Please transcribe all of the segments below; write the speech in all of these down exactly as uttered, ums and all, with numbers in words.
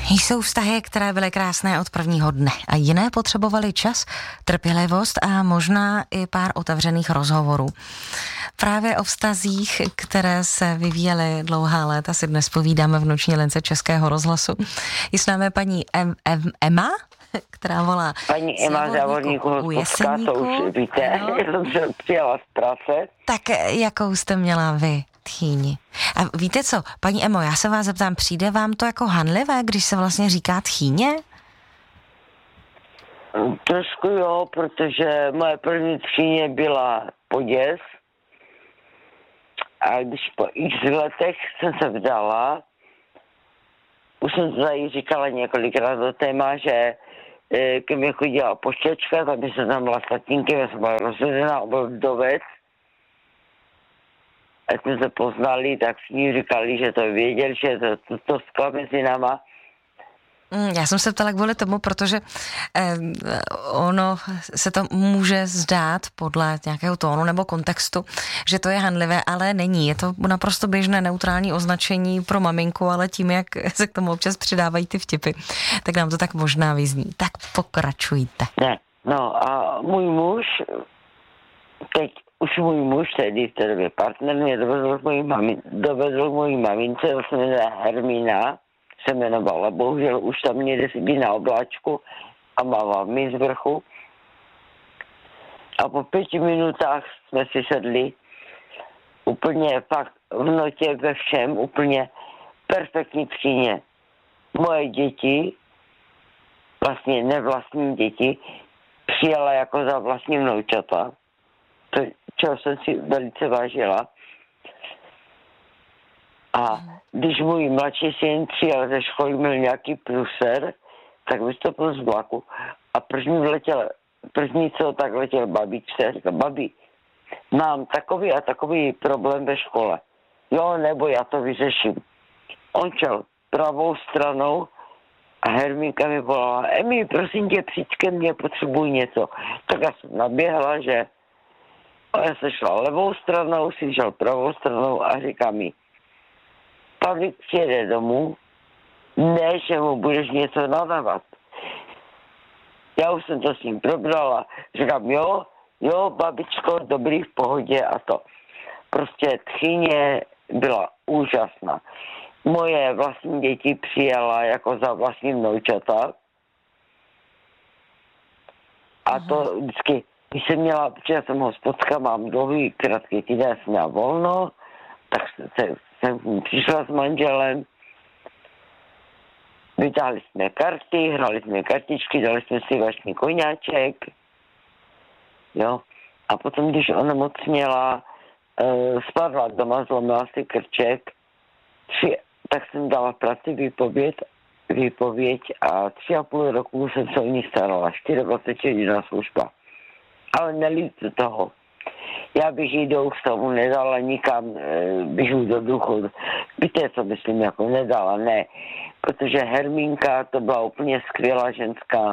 Jsou vztahy, které byly krásné od prvního dne a jiné potřebovaly čas, trpělivost a možná i pár otevřených rozhovorů. Právě o vztazích, které se vyvíjely dlouhá léta, si dnes povídáme v noční lince Českého rozhlasu. Je s námi paní em, em, Emma, která volá Paní Emma Závodníku Hospodská, to už víte, já jsem se přijela z práce. Tak jakou jste měla vy tchýni? A víte co, paní Emo, já se vás zeptám, přijde vám to jako hanlivé, když se vlastně říká tchýně? Trošku jo, protože moje první tchýně byla Poděs a když po x letech jsem se vdala, už jsem to tady říkala několikrát do téma, že ke mně chodila poštěčka, tam by se tam byla s tatínkem, já jsem byla rozvedená, byl vdovec. A jsme se poznali, tak s ní říkali, že to věděl, že to, to, to skla mezi náma. Mm, já jsem se ptala kvůli tomu, protože eh, ono se to může zdát podle nějakého tónu nebo kontextu, že to je hanlivé, ale není. Je to naprosto běžné neutrální označení pro maminku, ale tím, jak se k tomu občas přidávají ty vtipy, tak nám to tak možná vyzní. Tak pokračujte. Ne, no a můj muž, teď už můj muž, tedy v té době partner, mě dovedl k mojí, mamin, dovedl k mojí mamince, to se jmenuje Hermína, se jmenovala, bohužel už tam někde si být na obláčku a mával mi z vrchu. A po pěti minutách jsme si sedli úplně fakt v notě ve všem, úplně perfektní tchýně. Moje děti, vlastně nevlastní děti, přijala jako za vlastní vnoučata, to, čeho jsem si velice vážila. A když můj mladší syn přijel ze školy, měl nějaký pruser, tak vystoupil z vlaku a první vletěl, první co, tak letěl babičce, říkal, babi, mám takový a takový problém ve škole. Jo, nebo já to vyřeším. On šel pravou stranou a Hermínka mi volala, Emi, prosím tě, přijď ke mně, potřebuji něco. Tak já jsem naběhla, že a já se šla levou stranou, si šel pravou stranou a říká mi, Pavlík přijede domů, ne, že mu budeš něco nadávat. Já už jsem to s ním probrala, říkám, jo, jo, babičko, dobrý, v pohodě a to. Prostě tchýně byla úžasná. Moje vlastní děti přijala jako za vlastní vnoučata a to vždycky, když jsem měla, protože já jsem hospodská, mám dlouhý, krátký týden, jsem měla volno, tak se, jsem přišla s manželem, vytáhli jsme karty, hrali jsme kartičky, dali jsme si vlastní koňáček, jo. A potom, když onemocněla, uh, spadla doma, zlomila si krček, tři, tak jsem dala v práci výpověď, výpověď a tři a půl roku jsem se o ní starala, dvacet čtyři hodin služba. Ale nelítu toho. Já bych jí do ústavu nedala nikam, bych jí do důchodu. Víte, co myslím, jako nedala, ne. Protože Hermínka to byla úplně skvělá ženská.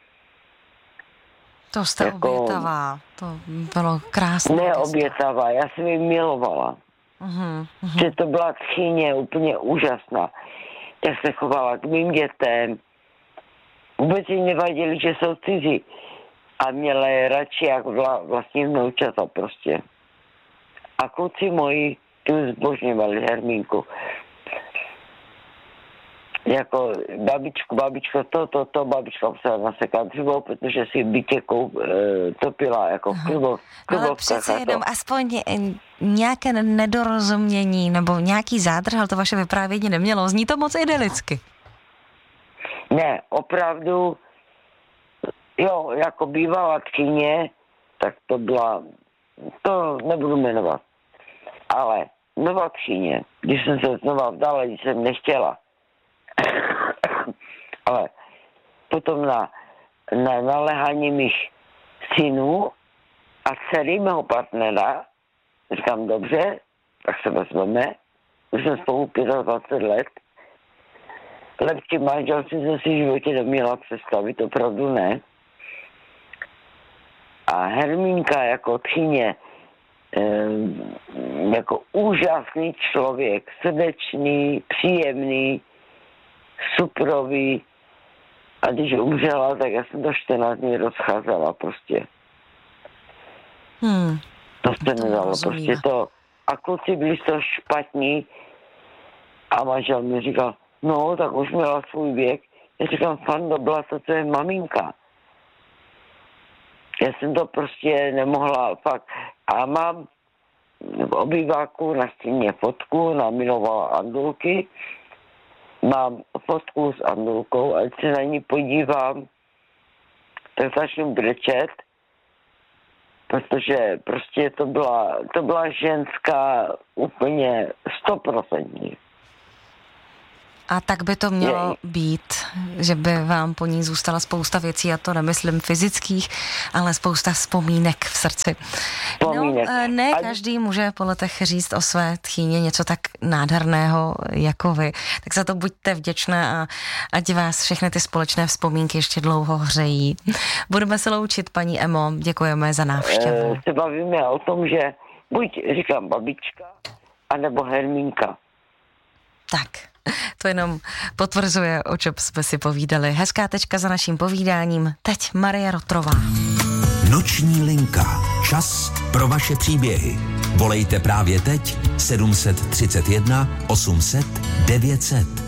To jste jako, obětavá, to bylo krásné. Ne obětavá, já jsem ji milovala. Uh-huh, uh-huh. Že to byla tchýně úplně úžasná. Jak se chovala k mým dětem. Vůbec jí nevadili, že jsou cizí. A měla je radši jak vla, vlastní vnoučata prostě. A kluci moji tu zbožňovali Hermínku. Jako babičku, babičko, to, to, to, babička musela nasekat dřevo, protože si bytě koup, e, topila jako v klubo, klubovkách. Ale přece jenom aspoň nějaké nedorozumění nebo nějaký zádrhel to vaše vyprávění nemělo. Zní to moc idylicky. Ne, opravdu. Jo, jako bývalá tchýně, tak to byla, to nebudu jmenovat, ale nová tchýně, když jsem se znova vdala, když jsem nechtěla, ale potom na, na nalehání mých synů a dcery mého partnera, říkám, dobře, tak se vezmeme, už jsem spolu dvacet pět let, lepší manželství jsem si v životě neměla představit, opravdu ne. A Hermínka jako tchýně, jako úžasný člověk, srdečný, příjemný, suprový. A když umřela, tak já jsem to čtrnáct dní rozcházela prostě. Hmm. To se nedalo, prostě to. A kluci byli to špatní a manžel mi říkal, no, tak už měla svůj věk. Já říkám, Fando, byla to tvoje maminka. Já jsem to prostě nemohla fakt. A mám v obýváku na stěně fotku, naminovala Andulky. Mám fotku s Andulkou, ať se na ní podívám, tak začnu brečet, protože prostě to byla, to byla ženská úplně stoprocentní. A tak by to mělo je. být, že by vám po ní zůstala spousta věcí, a to nemyslím fyzických, ale spousta vzpomínek v srdci. Vzpomínek. No, ne a... každý může po letech říct o své tchýně něco tak nádherného jako vy. Tak za to buďte vděčné a ať vás všechny ty společné vzpomínky ještě dlouho hřejí. Budeme se loučit, paní Emo, děkujeme za návštěvu. E, se bavíme o tom, že buď říkám babička, anebo Hermínka. Tak. To jenom potvrzuje, o čem jsme si povídali. Hezká tečka za naším povídáním. Teď Marie Rotrová. Noční linka. Čas pro vaše příběhy. Volejte právě teď sedm set třicet jedna osm set devět set.